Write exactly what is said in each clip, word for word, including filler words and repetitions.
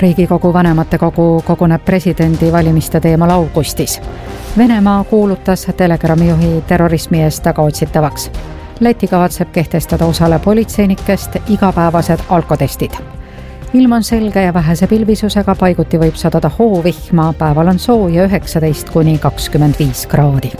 Riigikogu vanematekogu koguneb presidendi valimiste teemal augustis. Venemaa kuulutas Telegrami juhi terrorismi eest tagaotsitavaks. Läti kavatseb kehtestada osale politseinikest igapäevased alkotestid. Ilm on selge ja vähese pilvisusega, paiguti võib sadada hoovihma, päeval on sooja üheksateist kuni kakskümmend viis kraadi.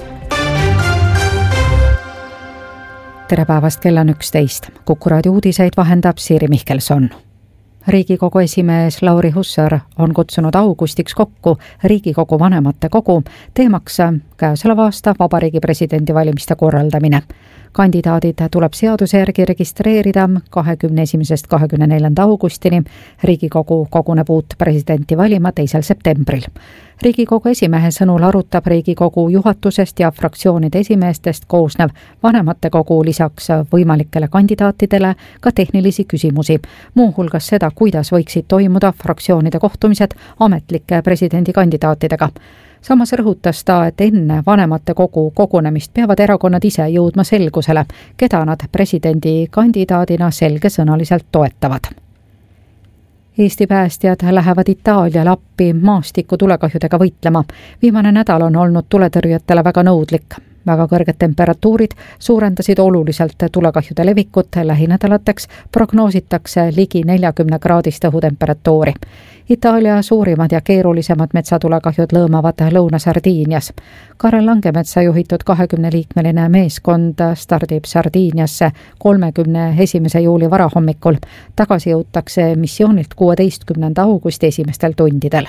Tere päevast, kell on üksteist. Kuku raadio uudiseid vahendab Siiri Mihkelson. Riigikogu esimees Lauri Hussar on kutsunud augustiks kokku Riigikogu vanematekogu, teemaks käesoleva aasta vabariigi presidendi valimiste korraldamine. Kandidaadid tuleb seaduse järgi registreerida kahekümne esimesest kahekümne neljanda augustini. Riigikogu koguneb uut presidenti valima teisel septembril. Riigikogu esimehe sõnul arutab Riigikogu juhatusest ja fraktsioonide esimeestest koosnev vanematekogu lisaks võimalikele kandidaatidele ka tehnilisi küsimusi, muuhulgas seda, kuidas võiksid toimuda fraktsioonide kohtumised ametlike presidendikandidaatidega. Samas rõhutas ta, et enne vanematekogu kogunemist peavad erakonnad ise jõudma selgusele, keda nad presidendi kandidaadina selgesõnaliselt toetavad. Eesti päästjad lähevad Itaaliale appi maastiku tulekahjudega võitlema. Viimane nädal on olnud tuletõrjatele väga nõudlik. Väga kõrged temperatuurid suurendasid oluliselt tulekahjude levikut. Lähinädalateks prognoositakse ligi neljakümne kraadist õhutemperatuuri. Itaalia suurimad ja keerulisemad metsatulekahjud lõõmavad Lõuna-Sardiinias. Karel Langemetsa juhitud kahekümne liikmeline meeskond stardib Sardiiniasse kolmekümne esimese juuli varahommikul. Tagasi jõutakse missioonilt kuueteistkümnenda augusti esimestel tundidel.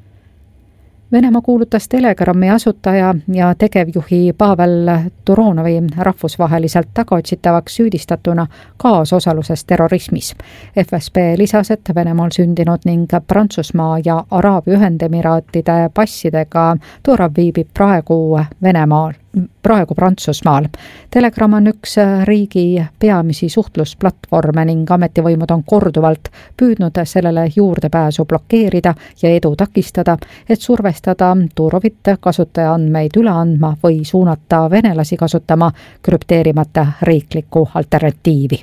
Venemaa kuulutas Telegrami asutaja ja tegevjuhi Pavel Turonovi rahvusvaheliselt tagaotsitavaks süüdistatuna kaasosaluses terrorismis. F S B lisas, et Venemaal sündinud ning Prantsusmaa ja Araabia Ühendemiraatide passidega Turov viibib praegu Venemaal. praegu Prantsusmaal. Telegram on üks riigi peamisi suhtlusplatvorme ning ametivõimud on korduvalt püüdnud sellele juurdepääsu blokeerida ja edu takistada, et survestada Turovit kasutaja andmeid üle andma või suunata venelasi kasutama krüpteerimata riiklikku alternatiivi.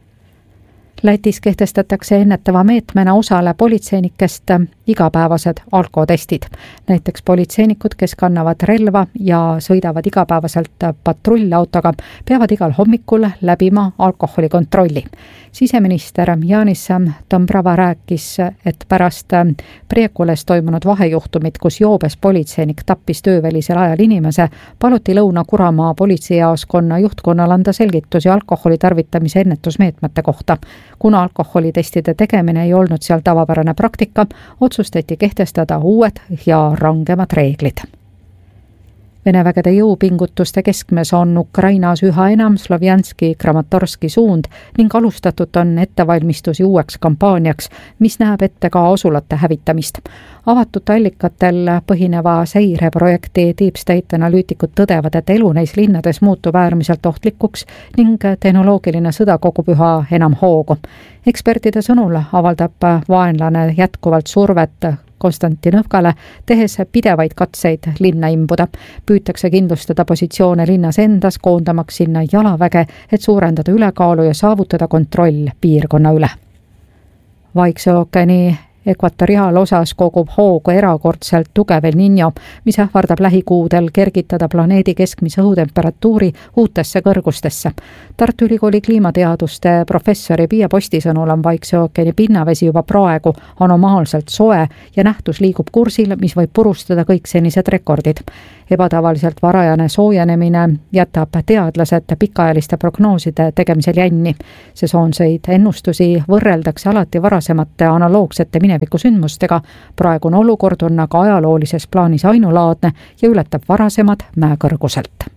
Lätis kehtestatakse ennetava meetmena osale politseinikest igapäevased alkotestid. Näiteks politseinikud, kes kannavad relva ja sõidavad igapäevaselt patrullautoga, peavad igal hommikul läbima alkoholikontrolli. Siseminister Janis Dombrava rääkis, et pärast Priekules toimunud vahejuhtumit, kus joobes politseinik tappis töövälisel ajal inimese, paluti Lõuna-Kuramaa politseijaoskonna juhtkonnal anda selgitusi alkoholi tarvitamise ennetusmeetmete kohta. Kuna alkoholitestide tegemine ei olnud seal tavapärane praktika, otsustati kehtestada uued ja rangemad reeglid. Vene vägede jõupingutuste keskmes on Ukrainas üha enam Slovjanski Kramatorski suund ning alustatud on ettevalmistusi uueks kampaaniaks, mis näeb ette ka asulate hävitamist. Avatud allikatel põhineva seireprojekti Deep State analüütikud tõdevad, et elu neis linnades muutub äärmiselt ohtlikuks ning tehnoloogiline sõda kogub üha enam hoogu. Ekspertide sõnul avaldab vaenlane jätkuvalt survet Konstantinovkale, tehes pidevaid katseid linna imbuda. Püütakse kindlustada positsioone linnas endas, koondamaks sinna jalaväge, et suurendada ülekaalu ja saavutada kontroll piirkonna üle. Vaikse ookeani ekvatoriaalosas kogub hoogu erakordselt tugev El Niño, mis ähvardab lähikuudel kergitada planeedi keskmise õhutemperatuuri uutesse kõrgustesse. Tartu Ülikooli kliimateaduste professori Piia Posti sõnul on Vaikse ookeani pinnavesi juba praegu anomaalselt soe ja nähtus liigub kursil, mis võib purustada kõik senised rekordid. Ebatavaliselt varajane soojenemine jätab teadlased pikaajaliste prognooside tegemisel jänni. Sesoonseid ennustusi võrreldakse alati varasemate analoogsete minevikusündmustega. Praegune olukord on aga ajaloolises plaanis ainulaadne ja ületab varasemad mäekõrguselt.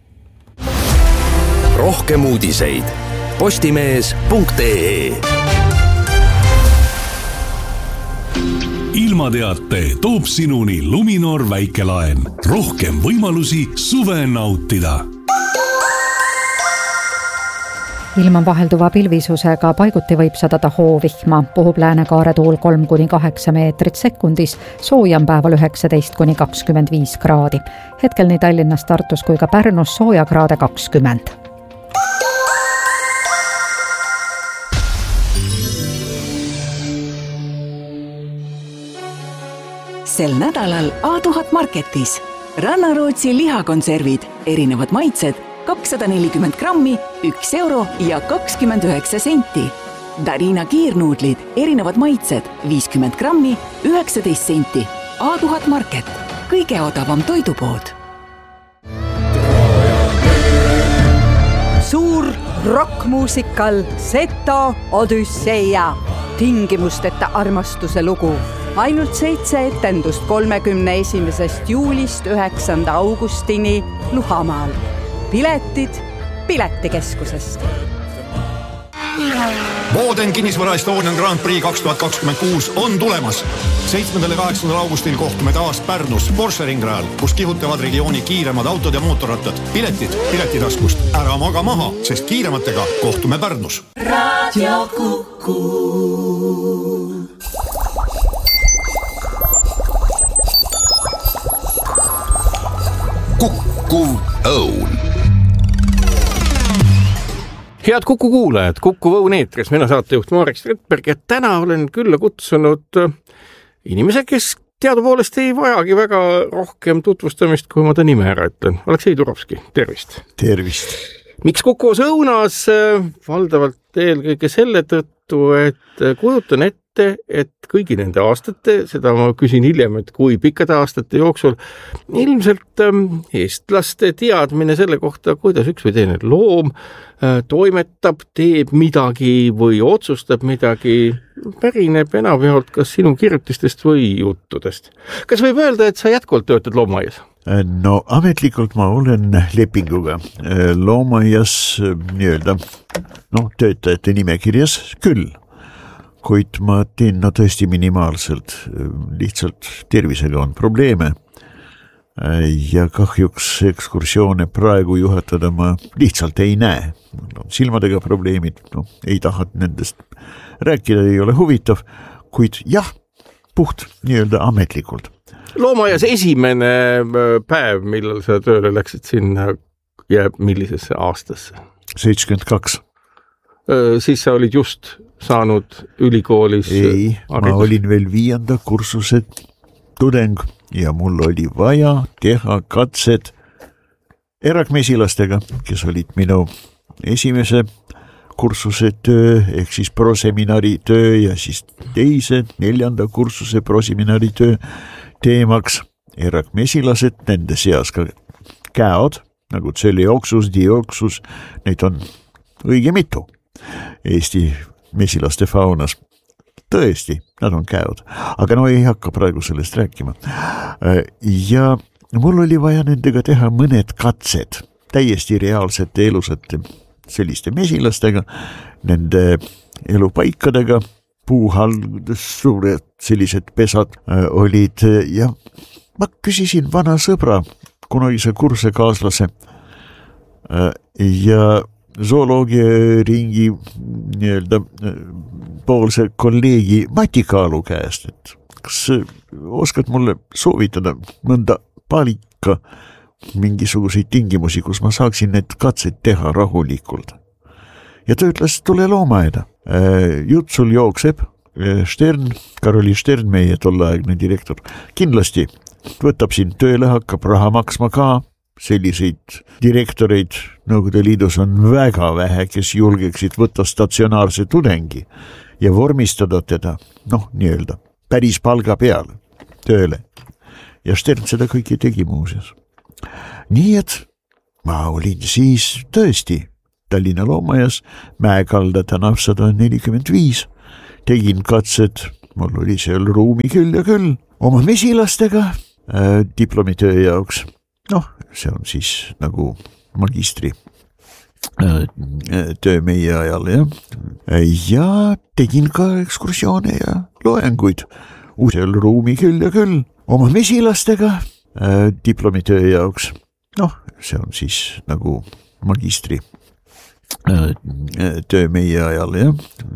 Rohkem uudiseid postimees punkt ee. Ilmateate toob sinuni Luminor väikelaen. Rohkem võimalusi suve nautida. Ilman vahelduva pilvisusega paiguti võib sadada hoovihma, puhub läänekaare tuul kolm kuni kaheksa meetrit sekundis, sooja on päeval üheksateist kuni kakskümmend viis kraadi. Hetkel nii Tallinnas, Tartus kui ka Pärnus sooja kraade kakskümmend. sel nädalal A tuhat Marketis. Rannarootsi lihakonservid, erinevad maitsed, kakssada nelikümmend grammi, üks euro ja kakskümmend üheksa senti. Darina kiirnuudlid, erinevad maitsed, viiskümmend grammi, üheksateist senti. A tuhat Market, kõige odavam toidupood. Suur rockmuusikal Seto Odüsseia. Tingimusteta armastuse lugu. Ainult seitse etendust kolmekümne esimesest juulist üheksanda augustini Luhamaal. Piletid Piletikeskusest. Boden kinnisvara Estonian Grand Prix kaks tuhat kakskümmend kuus on tulemas. seitsmendal ja kaheksandal augustil kohtume taas Pärnus Porsche ringrajal, kus kihutavad regiooni kiiremad autod ja mootorrattad. Piletid Piletitaskust. Ära maga maha, sest kiirematega kohtume Pärnus. Radio Kuku. Kuku Õun. Head Kuku kuulajad, Kuku Õun eetris, mina saatejuht Marek Stripberg ja täna olen külla kutsunud inimese, kes teadupoolest ei vajagi väga rohkem tutvustamist, kui ma ta nime ära ütlen. Aleksei Turovski, tervist! Tervist! Miks Kuku Õunas? Valdavalt eelkõige selle tõttu, et kujutan ette, et kõigi nende aastate, seda ma küsin hiljem, et kui pikkade aastate jooksul, ilmselt eestlaste teadmine selle kohta, kuidas üks või teine loom toimetab, teeb midagi või otsustab midagi, pärineb enamjaolt kas sinu kirjutistest või juttudest. Kas võib öelda, et sa jätkuvalt töötad loomaias? No ametlikult ma olen lepinguga loomaias nii-öelda no, töötajate nimekirjas küll, kuid ma teen no tõesti minimaalselt, lihtsalt tervisega on probleeme ja kahjuks ekskursioone praegu juhatada ma lihtsalt ei näe. Mul on silmadega probleemid, no, ei taha nendest rääkida, ei ole huvitav, kuid jah, puht nii-öelda ametlikult. Loomaias esimene päev, millal sa tööle läksid sinna ja millisesse aastasse? seitsekümmend kaks. Siis sa olid just saanud ülikoolis? Ei, ma olin veel viienda kursuse tudeng ja mul oli vaja teha katsed erakmesilastega, kes olid minu esimese kursuse töö ehk siis proseminari töö ja siis teise, neljanda kursuse proseminari töö teemaks erakmesilased, nende seas ka käod, nagu tsellioksus, dioksus, neid on õige mitu Eesti mesilaste faunas. Tõesti, nad on käod, aga no ei hakka praegu sellest rääkima. Ja mul oli vaja nendega teha mõned katsed, täiesti reaalsete elusate selliste mesilastega, nende elupaikadega, puuhaldes suured sellised pesad olid ja ma küsisin vana sõbra, kunagise kursekaaslase ja zooloogia ringi nii-öelda poolse kolleegi Mati Kaalu käest, et kas oskad mulle soovitada mõnda palika mingisuguseid tingimusi, kus ma saaksin need katsed teha rahulikult. Ja ta ütles, tule loomaeda. Jutt sul jookseb, Stern, Karoli Stern, meie tolleaegne direktor, kindlasti võtab sind tööle, hakkab raha maksma ka. Selliseid direktoreid Nõukogude Liidus on väga vähe, kes julgeksid võtta statsionaarse tudengi ja vormistada teda, noh, nii-öelda, päris palga peale tööle. Ja Stern seda kõiki tegi muuseas. Nii et ma olin siis tõesti Tallinna loomajas, Mäekalda tänav sada nelikümmend viis. Tegin katsed, mul oli seal ruumi küll ja küll, oma mesilastega äh, diplomitöö jaoks. Noh, see on siis nagu magistri äh, töö meie ajal, jah. Ja tegin ka ekskursioone ja loenguid. Seal ruumi küll ja küll, oma mesilastega äh, diplomitöö jaoks. Noh, see on siis nagu magistri töö meie ajal, jah.